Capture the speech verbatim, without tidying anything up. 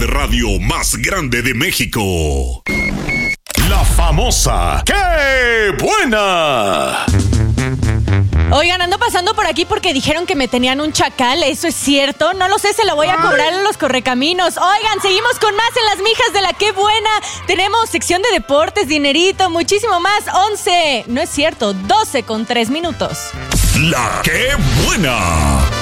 de radio más grande de México. La famosa ¡Qué buena! Oigan, ando pasando por aquí porque dijeron que me tenían un chacal. ¿Eso es cierto? No lo sé, se lo voy a cobrar en los correcaminos. Oigan, seguimos con más en las mijas de la Qué Buena. Tenemos sección de deportes, dinerito, muchísimo más. once, no es cierto, doce con tres minutos. La Qué Buena.